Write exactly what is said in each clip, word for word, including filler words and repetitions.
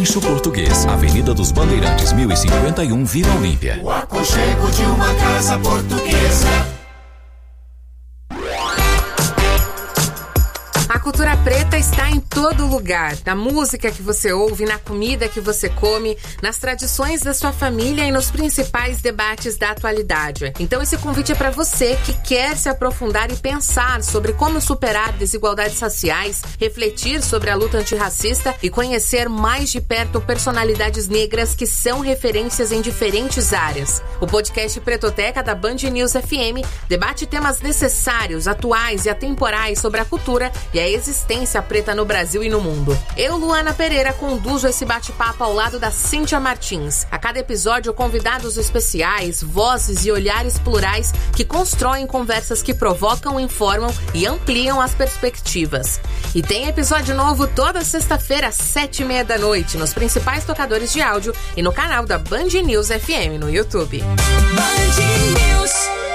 Bicho Português, Avenida dos Bandeirantes, mil e cinquenta e um, Vila Olímpia. O aconchego de uma casa portuguesa. A cultura preta está em todo lugar, na música que você ouve, na comida que você come, nas tradições da sua família e nos principais debates da atualidade. Então esse convite é para você que quer se aprofundar e pensar sobre como superar desigualdades raciais, refletir sobre a luta antirracista e conhecer mais de perto personalidades negras que são referências em diferentes áreas. O podcast Pretoteca da Band News F M debate temas necessários, atuais e atemporais sobre a cultura e a existência preta no Brasil e no mundo. Eu, Luana Pereira, conduzo esse bate-papo ao lado da Cíntia Martins. A cada episódio, convidados especiais, vozes e olhares plurais que constroem conversas que provocam, informam e ampliam as perspectivas. E tem episódio novo toda sexta-feira, às sete e meia da noite, nos principais tocadores de áudio e no canal da Band News F M no YouTube. Band News.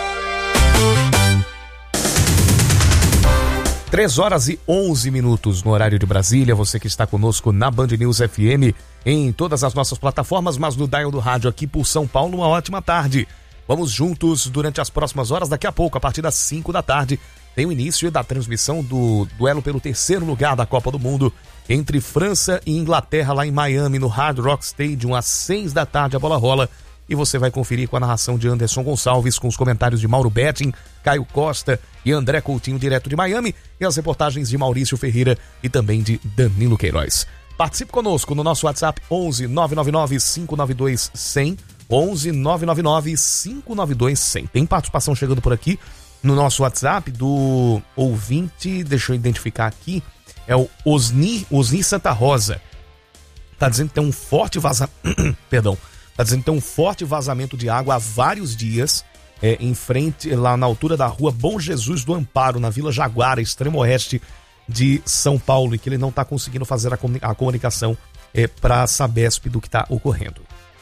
três horas e onze minutos no horário de Brasília. Você que está conosco na Band News F M, em todas as nossas plataformas, mas no dial do rádio aqui por São Paulo, uma ótima tarde. Vamos juntos durante as próximas horas. Daqui a pouco, a partir das cinco da tarde, tem o início da transmissão do duelo pelo terceiro lugar da Copa do Mundo entre França e Inglaterra, lá em Miami, no Hard Rock Stadium, às seis da tarde a bola rola. E você vai conferir com a narração de Anderson Gonçalves, com os comentários de Mauro Betting, Caio Costa e André Coutinho, direto de Miami, e as reportagens de Maurício Ferreira e também de Danilo Queiroz. Participe conosco no nosso WhatsApp onze nove nove nove cinco nove dois cem, onze nove nove nove cinco nove dois cem. Tem participação chegando por aqui no nosso WhatsApp do ouvinte, deixa eu identificar aqui, é o Osni, Osni Santa Rosa. Tá dizendo que tem um forte vazamento, perdão, Está dizendo que tem um forte vazamento de água há vários dias, é, em frente, lá na altura da rua Bom Jesus do Amparo, na Vila Jaguara, extremo oeste de São Paulo, e que ele não está conseguindo fazer a, comuni- a comunicação é, para a Sabesp do que está ocorrendo.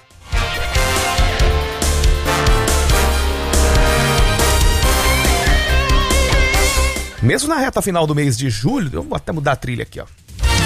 Mesmo na reta final do mês de julho, eu vou até mudar a trilha aqui, ó.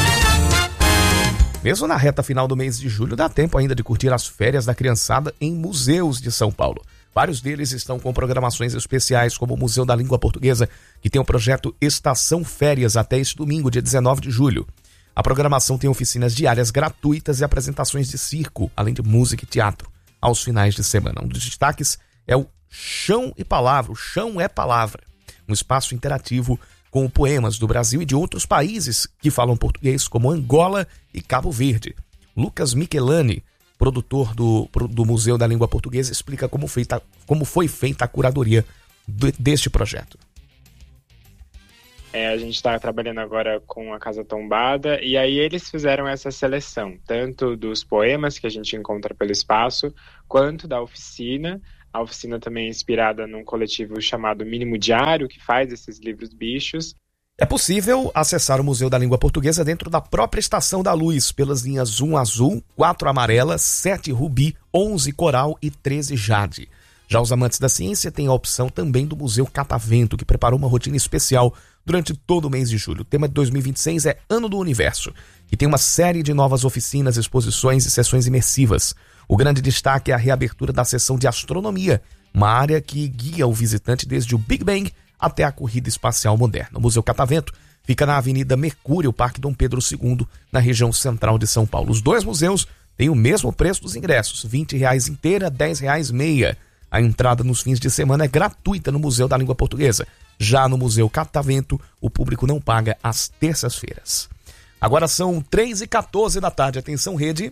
Mesmo na reta final do mês de julho, dá tempo ainda de curtir as férias da criançada em museus de São Paulo. Vários deles estão com programações especiais, como o Museu da Língua Portuguesa, que tem o projeto Estação Férias até este domingo, dia dezenove de julho. A programação tem oficinas diárias gratuitas e apresentações de circo, além de música e teatro, aos finais de semana. Um dos destaques é o Chão e Palavra, o Chão é Palavra, um espaço interativo com poemas do Brasil e de outros países que falam português, como Angola e Cabo Verde. Lucas Michelani, produtor do, do Museu da Língua Portuguesa, explica como, feita, como foi feita a curadoria do, deste projeto. É, a gente está trabalhando agora com a Casa Tombada, e aí eles fizeram essa seleção, tanto dos poemas que a gente encontra pelo espaço, quanto da oficina. A oficina também é inspirada num coletivo chamado Mínimo Diário, que faz esses livros bichos. É possível acessar o Museu da Língua Portuguesa dentro da própria Estação da Luz, pelas linhas um azul, quatro amarela, sete rubi, onze coral e treze jade. Já os amantes da ciência têm a opção também do Museu Catavento, que preparou uma rotina especial durante todo o mês de julho. O tema de dois mil e vinte e seis é Ano do Universo, e tem uma série de novas oficinas, exposições e sessões imersivas. O grande destaque é a reabertura da seção de astronomia, uma área que guia o visitante desde o Big Bang até a corrida espacial moderna. O Museu Catavento fica na Avenida Mercúrio, Parque Dom Pedro segundo, na região central de São Paulo. Os dois museus têm o mesmo preço dos ingressos, vinte reais inteira, dez reais meia. A entrada nos fins de semana é gratuita no Museu da Língua Portuguesa. Já no Museu Catavento, o público não paga às terças-feiras. Agora são três e quatorze da tarde. Atenção, rede.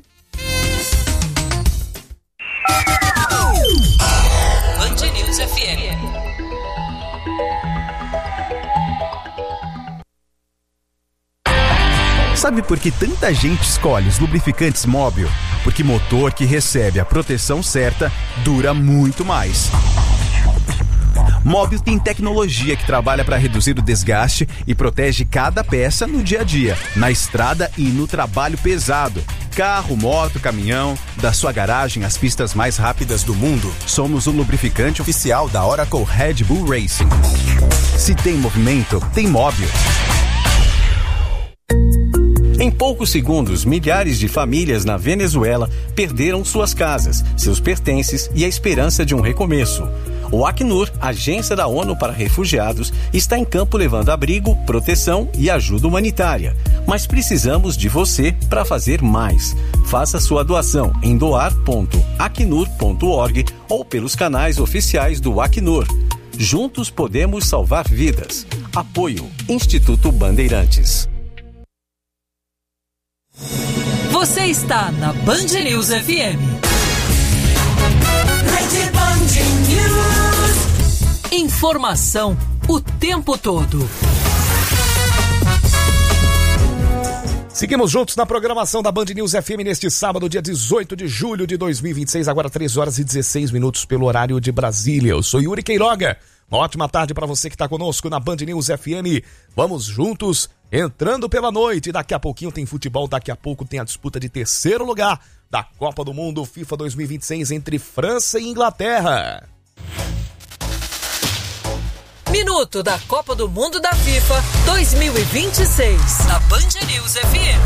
Band News F M. Sabe por que tanta gente escolhe os lubrificantes Móbil? Porque motor que recebe a proteção certa dura muito mais. Móbil tem tecnologia que trabalha para reduzir o desgaste e protege cada peça no dia a dia, na estrada e no trabalho pesado. Carro, moto, caminhão, da sua garagem às pistas mais rápidas do mundo, somos o lubrificante oficial da Oracle Red Bull Racing. Se tem movimento, tem Móbil. Em poucos segundos, milhares de famílias na Venezuela perderam suas casas, seus pertences e a esperança de um recomeço. O Acnur, agência da ONU para refugiados, está em campo levando abrigo, proteção e ajuda humanitária. Mas precisamos de você para fazer mais. Faça sua doação em doar ponto acnur ponto org ou pelos canais oficiais do Acnur. Juntos podemos salvar vidas. Apoio Instituto Bandeirantes. Você está na Band News F M. Rede Band News. Informação o tempo todo. Seguimos juntos na programação da Band News F M neste sábado, dia dezoito de julho de dois mil e vinte e seis, agora três horas e dezesseis minutos pelo horário de Brasília. Eu sou Yuri Queiroga. Uma ótima tarde para você que está conosco na Band News F M. Vamos juntos, entrando pela noite. Daqui a pouquinho tem futebol, daqui a pouco tem a disputa de terceiro lugar da Copa do Mundo FIFA dois mil e vinte e seis entre França e Inglaterra. Minuto da Copa do Mundo da FIFA dois mil e vinte e seis. Na Band News F M.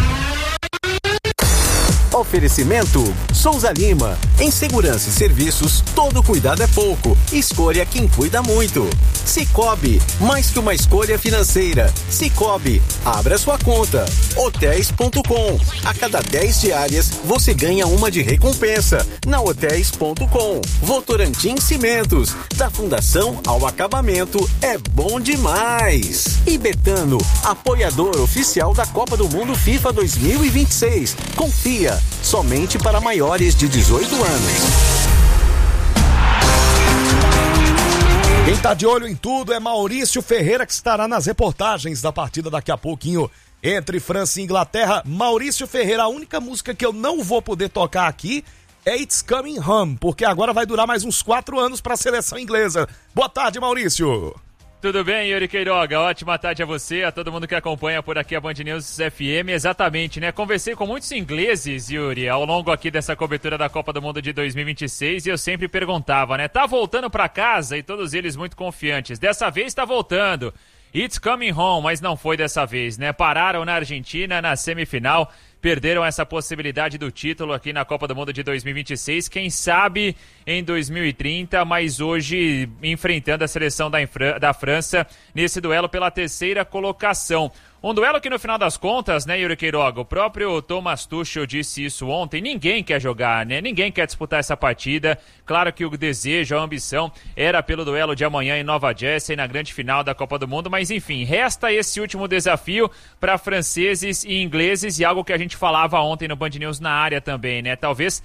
Oferecimento Souza Lima. Em segurança e serviços, todo cuidado é pouco. Escolha quem cuida muito. Cicobi, mais que uma escolha financeira. Cicobi, abra sua conta. Hotéis ponto com. A cada dez diárias, você ganha uma de recompensa. Na Hotéis ponto com. Votorantim Cimentos. Da fundação ao acabamento, é bom demais. E Betano, apoiador oficial da Copa do Mundo FIFA dois mil e vinte e seis. Confia. Somente para maiores de dezoito anos. Quem tá de olho em tudo é Maurício Ferreira, que estará nas reportagens da partida daqui a pouquinho entre França e Inglaterra. Maurício Ferreira, a única música que eu não vou poder tocar aqui é It's Coming Home, porque agora vai durar mais uns quatro anos para a seleção inglesa. Boa tarde, Maurício. Tudo bem, Yuri Queiroga? Ótima tarde a você, a todo mundo que acompanha por aqui a Band News F M. Exatamente, né? Conversei com muitos ingleses, Yuri, ao longo aqui dessa cobertura da Copa do Mundo de dois mil e vinte e seis, e eu sempre perguntava, né? Tá voltando pra casa? E todos eles muito confiantes. Dessa vez tá voltando. It's coming home, mas não foi dessa vez, né? Pararam na Argentina na semifinal, perderam essa possibilidade do título aqui na Copa do Mundo de dois mil e vinte e seis, quem sabe em dois mil e trinta, mas hoje enfrentando a seleção da, da França nesse duelo pela terceira colocação. Um duelo que no final das contas, né, Yuri Queiroga, o próprio Thomas Tuchel disse isso ontem, ninguém quer jogar, né, ninguém quer disputar essa partida. Claro que o desejo, a ambição era pelo duelo de amanhã em Nova Jersey, na grande final da Copa do Mundo, mas enfim, resta esse último desafio para franceses e ingleses, e algo que a gente falava ontem no Band News na área também, né, talvez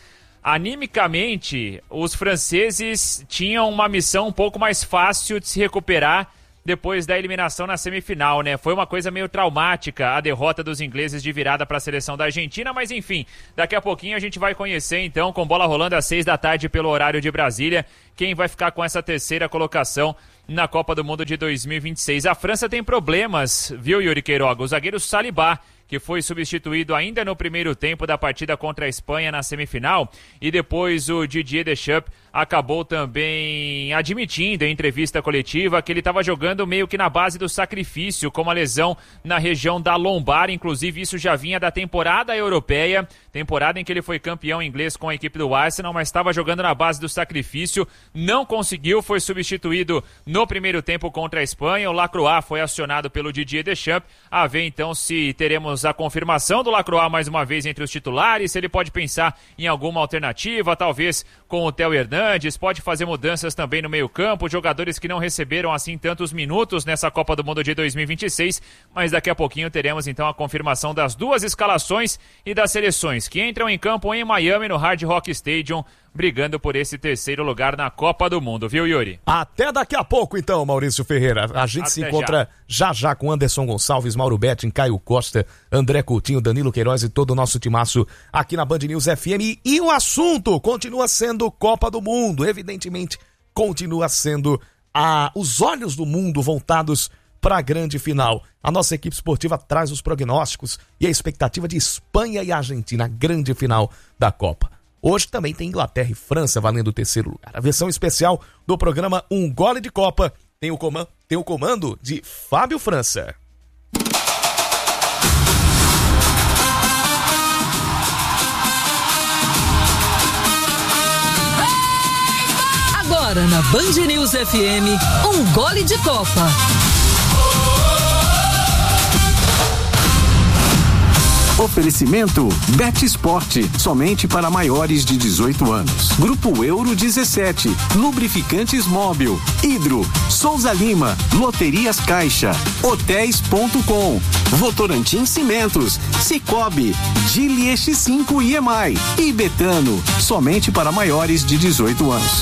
animicamente os franceses tinham uma missão um pouco mais fácil de se recuperar depois da eliminação na semifinal, né? Foi uma coisa meio traumática a derrota dos ingleses de virada para a seleção da Argentina, mas enfim, daqui a pouquinho a gente vai conhecer então, com bola rolando às seis da tarde pelo horário de Brasília, quem vai ficar com essa terceira colocação na Copa do Mundo de dois mil e vinte e seis. A França tem problemas, viu, Yuri Queiroga? O zagueiro Saliba, que foi substituído ainda no primeiro tempo da partida contra a Espanha na semifinal, e depois o Didier Deschamps acabou também admitindo em entrevista coletiva que ele estava jogando meio que na base do sacrifício, com uma lesão na região da lombar, inclusive isso já vinha da temporada europeia, temporada em que ele foi campeão inglês com a equipe do Arsenal, mas estava jogando na base do sacrifício, não conseguiu, foi substituído no primeiro tempo contra a Espanha. O Lacroix foi acionado pelo Didier Deschamps, a ver então se teremos a confirmação do Lacroix mais uma vez entre os titulares, se ele pode pensar em alguma alternativa, talvez com o Theo Hernandes, pode fazer mudanças também no meio campo, jogadores que não receberam assim tantos minutos nessa Copa do Mundo de dois mil e vinte e seis, mas daqui a pouquinho teremos então a confirmação das duas escalações e das seleções que entram em campo em Miami no Hard Rock Stadium, brigando por esse terceiro lugar na Copa do Mundo, viu, Yuri? Até daqui a pouco, então, Maurício Ferreira. A gente Até se encontra já já, já com Anderson Gonçalves, Mauro Betting, Caio Costa, André Coutinho, Danilo Queiroz e todo o nosso timaço aqui na Band News F M. E o assunto continua sendo Copa do Mundo. Evidentemente, continua sendo a, os olhos do mundo voltados para a grande final. A nossa equipe esportiva traz os prognósticos e a expectativa de Espanha e Argentina, a grande final da Copa. Hoje também tem Inglaterra e França valendo o terceiro lugar. A versão especial do programa Um Gole de Copa tem o comando, tem o comando de Fábio França. Agora na Band News F M, um gole de Copa. Oferecimento Bet Esporte, somente para maiores de dezoito anos. Grupo Euro dezessete, Lubrificantes Móbil, Hidro, Souza Lima, Loterias Caixa, Hotéis ponto com, Votorantim Cimentos, Cicobi, Gili X cinco e EMAI e Betano, somente para maiores de dezoito anos.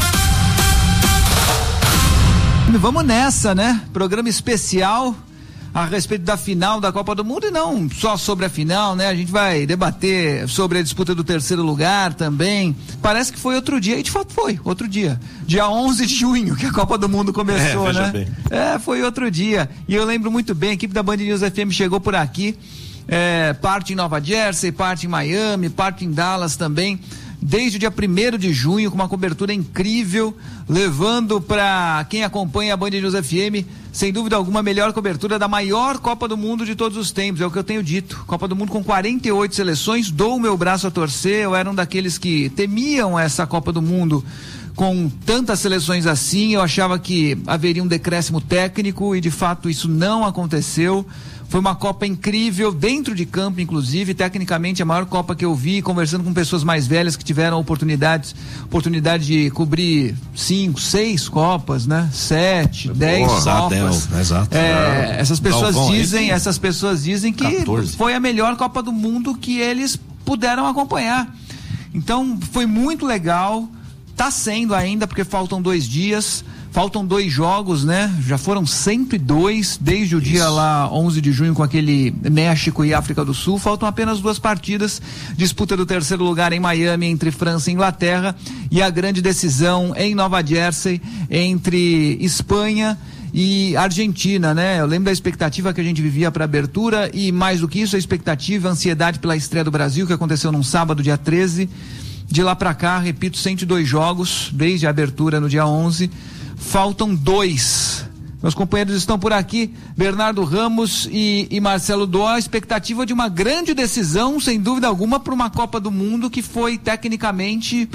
Vamos nessa, né? Programa especial a respeito da final da Copa do Mundo, e não só sobre a final, né? A gente vai debater sobre a disputa do terceiro lugar também. Parece que foi outro dia, e de fato foi, outro dia. Dia onze de junho que a Copa do Mundo começou, é, né? Bem. É, foi outro dia. E eu lembro muito bem, a equipe da Band News F M chegou por aqui, é, parte em Nova Jersey, parte em Miami, parte em Dallas também, desde o dia primeiro de junho, com uma cobertura incrível, levando para quem acompanha a Band News F M, sem dúvida alguma, a melhor cobertura da maior Copa do Mundo de todos os tempos, é o que eu tenho dito. Copa do Mundo com quarenta e oito seleções, dou o meu braço a torcer, eu era um daqueles que temiam essa Copa do Mundo com tantas seleções assim, eu achava que haveria um decréscimo técnico e de fato isso não aconteceu. Foi uma Copa incrível, dentro de campo, inclusive, tecnicamente a maior Copa que eu vi, conversando com pessoas mais velhas que tiveram oportunidades, oportunidade de cobrir cinco, seis Copas, né? Sete, dez Copas. Exato. É, essas pessoas Galvão, dizem, essas pessoas dizem que quatorze foi a melhor Copa do Mundo que eles puderam acompanhar. Então, foi muito legal, tá sendo ainda, porque faltam dois dias. Faltam dois jogos, né? Já foram cento e dois desde o Isso. dia lá onze de junho com aquele México e África do Sul. Faltam apenas duas partidas. Disputa do terceiro lugar em Miami entre França e Inglaterra e a grande decisão em Nova Jersey entre Espanha e Argentina, né? Eu lembro da expectativa que a gente vivia para a abertura e mais do que isso, a expectativa, a ansiedade pela estreia do Brasil, que aconteceu num sábado, dia treze. De lá para cá, repito, cento e dois jogos desde a abertura no dia onze. Faltam dois. Meus companheiros estão por aqui, Bernardo Ramos e, e Marcelo Dó. A expectativa de uma grande decisão, sem dúvida alguma, para uma Copa do Mundo que foi tecnicamente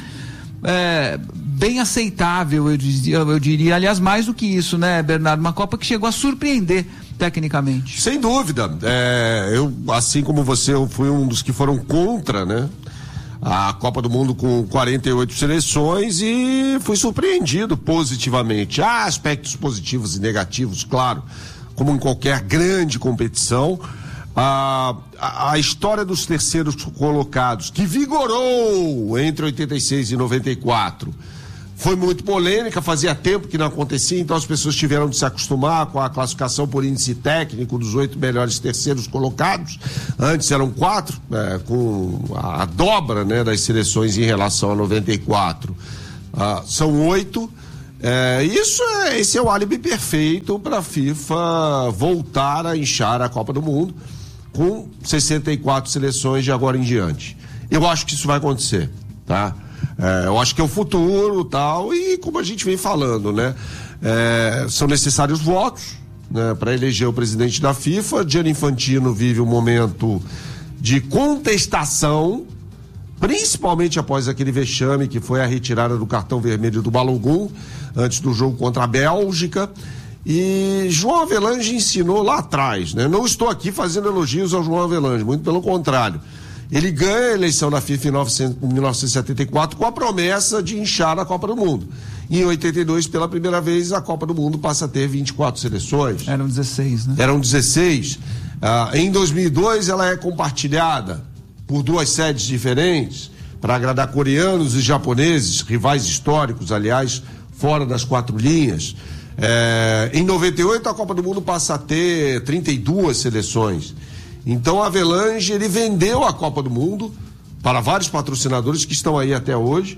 é, bem aceitável, eu, dizia, eu diria, aliás, mais do que isso, né, Bernardo? Uma Copa que chegou a surpreender tecnicamente. Sem dúvida. É, eu, assim como você, eu fui um dos que foram contra, né? A Copa do Mundo com quarenta e oito seleções e fui surpreendido positivamente. Há aspectos positivos e negativos, claro, como em qualquer grande competição. A, a, a história dos terceiros colocados, que vigorou entre oitenta e seis e noventa e quatro, foi muito polêmica, fazia tempo que não acontecia, então as pessoas tiveram de se acostumar com a classificação por índice técnico dos oito melhores terceiros colocados. Antes eram quatro, é, com a, a dobra, né, das seleções em relação a noventa e quatro. Ah, são oito. É, isso é, esse é o álibi perfeito para a FIFA voltar a inchar a Copa do Mundo com sessenta e quatro seleções de agora em diante. Eu acho que isso vai acontecer, tá? É, eu acho que é o futuro, tal, e como a gente vem falando, né? É, são necessários votos, né, para eleger o presidente da FIFA. Gianni Infantino vive um momento de contestação, principalmente após aquele vexame que foi a retirada do cartão vermelho do Balogun antes do jogo contra a Bélgica. E João Avelange ensinou lá atrás, né? Não estou aqui fazendo elogios ao João Avelange, muito pelo contrário. Ele ganha a eleição na FIFA em mil novecentos e setenta e quatro com a promessa de inchar a Copa do Mundo. E em oitenta e dois, pela primeira vez, a Copa do Mundo passa a ter vinte e quatro seleções. Eram dezesseis, né? Eram dezesseis. Ah, em dois mil e dois, ela é compartilhada por duas sedes diferentes para agradar coreanos e japoneses, rivais históricos, aliás, fora das quatro linhas. É, em noventa e oito, a Copa do Mundo passa a ter trinta e duas seleções. Então, a Avelange, ele vendeu a Copa do Mundo para vários patrocinadores que estão aí até hoje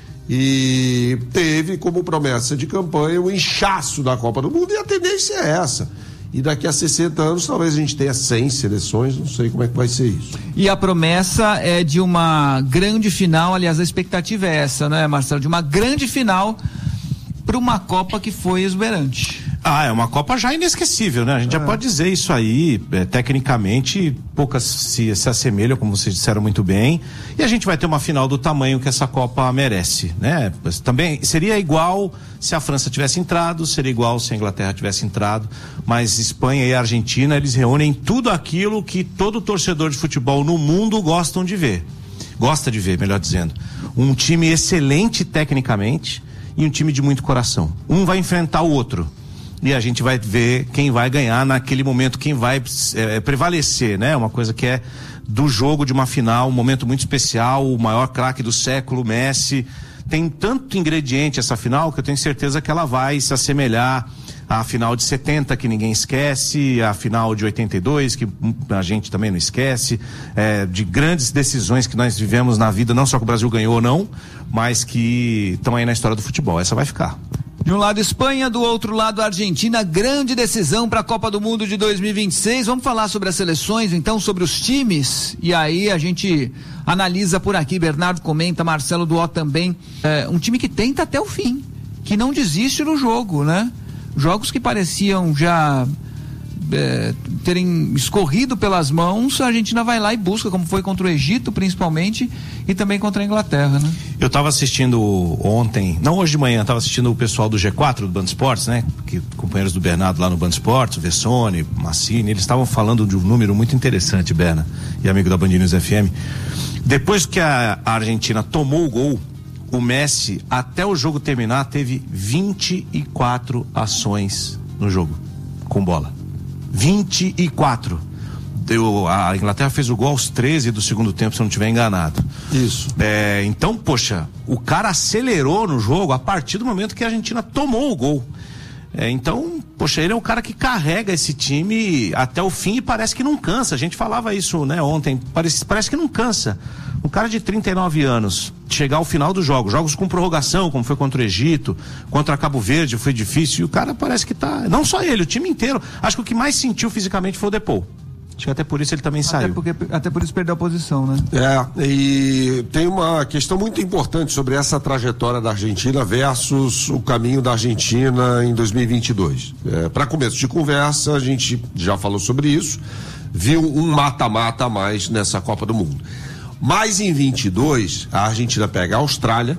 e teve como promessa de campanha o inchaço da Copa do Mundo, e a tendência é essa. E daqui a sessenta anos, talvez a gente tenha cem seleções, não sei como é que vai ser isso. E a promessa é de uma grande final, aliás, a expectativa é essa, né, Marcelo? De uma grande final para uma Copa que foi exuberante. Ah, é uma Copa já inesquecível, né? A gente é. já pode dizer isso aí, é, tecnicamente, poucas se, se assemelham, como vocês disseram muito bem, e a gente vai ter uma final do tamanho que essa Copa merece, né? Mas também seria igual se a França tivesse entrado, seria igual se a Inglaterra tivesse entrado, mas Espanha e Argentina, eles reúnem tudo aquilo que todo torcedor de futebol no mundo gostam de ver, gosta de ver, melhor dizendo. Um time excelente tecnicamente e um time de muito coração. Um vai enfrentar o outro. E a gente vai ver quem vai ganhar naquele momento, quem vai é, prevalecer, né? Uma coisa que é do jogo de uma final, um momento muito especial, o maior craque do século, Messi. Tem tanto ingrediente essa final que eu tenho certeza que ela vai se assemelhar à final de setenta, que ninguém esquece, à final de oitenta e dois, que a gente também não esquece, é, de grandes decisões que nós vivemos na vida, não só que o Brasil ganhou ou não, mas que estão aí na história do futebol. Essa vai ficar. De um lado Espanha, do outro lado Argentina, grande decisão para a Copa do Mundo de dois mil e vinte e seis. Vamos falar sobre as seleções, então, sobre os times, e aí a gente analisa por aqui. Bernardo comenta, Marcelo Duó também. É, um time que tenta até o fim, que não desiste no jogo, né? Jogos que pareciam já é, terem escorrido pelas mãos, a Argentina vai lá e busca, como foi contra o Egito, principalmente, e também contra a Inglaterra, né? Eu estava assistindo ontem, não hoje de manhã, estava assistindo o pessoal do G quatro, do Band Esportes, né? Que, companheiros do Bernardo lá no Band Esportes, o Vessone, Massini, eles estavam falando de um número muito interessante, Berna, e amigo da Band News F M. Depois que a, a Argentina tomou o gol, o Messi, até o jogo terminar, teve vinte e quatro ações no jogo, com bola. vinte e quatro. Deu, a Inglaterra fez o gol aos treze do segundo tempo, se eu não estiver enganado. Isso. É, então, poxa, o cara acelerou no jogo a partir do momento que a Argentina tomou o gol. É, então, poxa, ele é um cara que carrega esse time até o fim e parece que não cansa. A gente falava isso, né, ontem, parece, parece que não cansa. Um cara de trinta e nove anos, chegar ao final dos jogos, jogos com prorrogação, como foi contra o Egito, contra Cabo Verde, foi difícil, e o cara parece que tá, não só ele, o time inteiro. Acho que o que mais sentiu fisicamente foi o Depou. Acho que até por isso ele também saiu. Até, porque, até por isso perdeu a posição, né? É, e tem uma questão muito importante sobre essa trajetória da Argentina versus o caminho da Argentina em dois mil e vinte e dois. É, para começo de conversa, a gente já falou sobre isso, viu um mata-mata a mais nessa Copa do Mundo. Mas em vinte e dois, a Argentina pega a Austrália,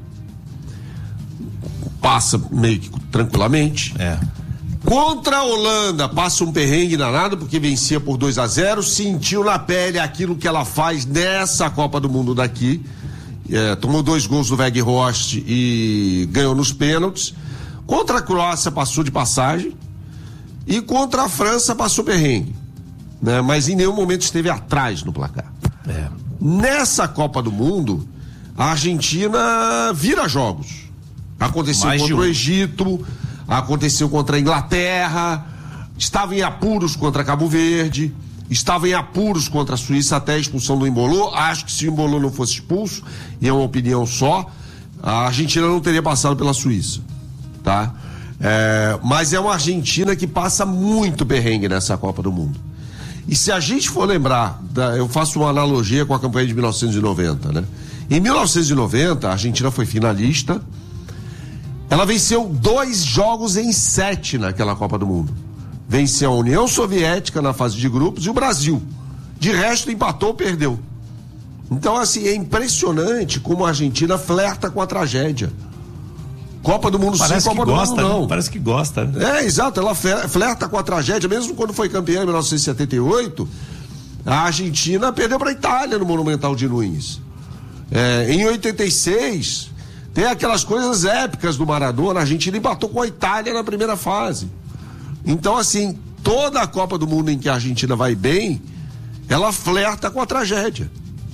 passa meio que tranquilamente. É. Contra a Holanda, passa um perrengue danado, porque vencia por dois a zero, sentiu na pele aquilo que ela faz nessa Copa do Mundo daqui. É, tomou dois gols do Weghorst e ganhou nos pênaltis. Contra a Croácia passou de passagem. E contra a França passou perrengue, né? Mas em nenhum momento esteve atrás no placar. É. Nessa Copa do Mundo, a Argentina vira jogos. Aconteceu Mais contra um. o Egito, aconteceu contra a Inglaterra, estava em apuros contra Cabo Verde, estava em apuros contra a Suíça até a expulsão do Embolou. Acho que se o Embolou não fosse expulso, e é uma opinião só, a Argentina não teria passado pela Suíça, tá? É, mas é uma Argentina que passa muito perrengue nessa Copa do Mundo. E se a gente for lembrar, da, eu faço uma analogia com a campanha de mil novecentos e noventa, né? Em mil novecentos e noventa, a Argentina foi finalista. Ela venceu dois jogos em sete naquela Copa do Mundo. Venceu a União Soviética na fase de grupos e o Brasil. De resto, empatou ou perdeu. Então, assim, é impressionante como a Argentina flerta com a tragédia. Copa do Mundo Parece sim, Copa que do gosta, Mundo não. Né? Parece que gosta. Né? É, exato, ela flerta com a tragédia. Mesmo quando foi campeã em mil novecentos e setenta e oito, a Argentina perdeu para a Itália no Monumental de Nunes. É, em oitenta e seis, tem aquelas coisas épicas do Maradona, a Argentina empatou com a Itália na primeira fase. Então, assim, toda a Copa do Mundo em que a Argentina vai bem, ela flerta com a tragédia.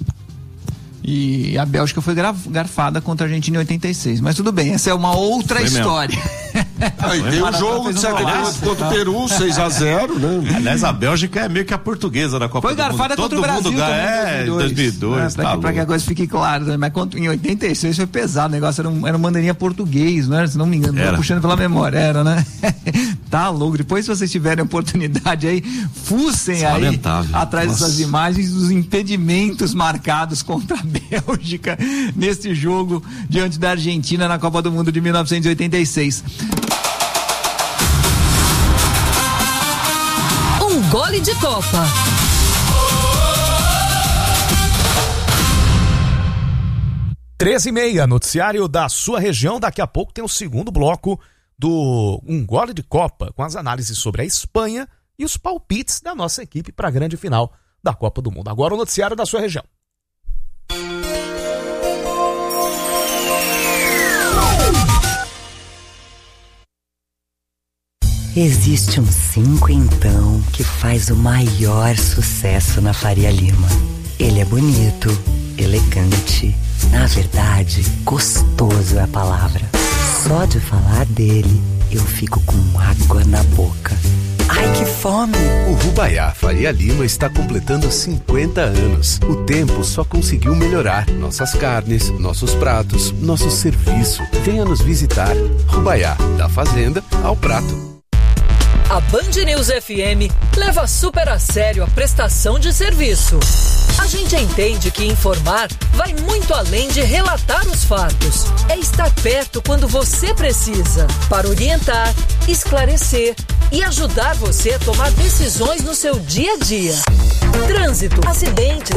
E a Bélgica foi garfada contra a Argentina em oitenta e seis. Mas tudo bem, essa é uma outra foi história. Ah, e tem o um jogo de setenta e oito contra o Peru, seis a zero, né? Aliás, a Bélgica é meio que a portuguesa da Copa foi do Mundo. Foi garfada contra o Brasil mundo também é, em dois mil e dois. Pra, tá que, pra que a coisa fique clara, né? Mas contra, em oitenta e seis foi pesado, o negócio era um, era um mandarinha português, não era? Se não me engano, era. Puxando pela memória, era, né? Tá louco. Depois, se vocês tiverem oportunidade aí, fuçem aí lamentável. Atrás Nossa. Dessas imagens dos impedimentos marcados contra a Bélgica neste jogo diante da Argentina na Copa do Mundo de mil novecentos e oitenta e seis. de Copa. treze e meia, noticiário da sua região. Daqui a pouco tem o segundo bloco do Um Gole de Copa, com as análises sobre a Espanha e os palpites da nossa equipe para a grande final da Copa do Mundo. Agora o noticiário da sua região. Existe um cinco então que faz o maior sucesso na Faria Lima. Ele é bonito, elegante, na verdade, gostoso é a palavra. Só de falar dele, eu fico com água na boca. Ai, que fome! O Rubaiá Faria Lima está completando cinquenta anos. O tempo só conseguiu melhorar nossas carnes, nossos pratos, nosso serviço. Venha nos visitar. Rubaiá, da fazenda ao prato. A Band News F M leva super a sério a prestação de serviço. A gente entende que informar vai muito além de relatar os fatos. É estar perto quando você precisa, para orientar, esclarecer e ajudar você a tomar decisões no seu dia a dia. Trânsito, acidentes,